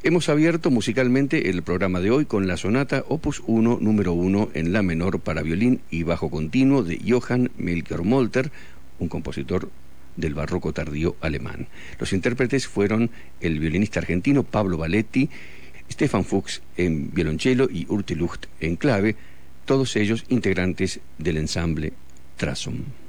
Hemos abierto musicalmente el programa de hoy con la sonata Opus 1, número 1 en la menor para violín y bajo continuo de Johann Melchior Molter, un compositor del barroco tardío alemán. Los intérpretes fueron el violinista argentino Pablo Valetti, Stefan Fuchs en violonchelo y Urte Lucht en clave, todos ellos integrantes del ensamble Trasom.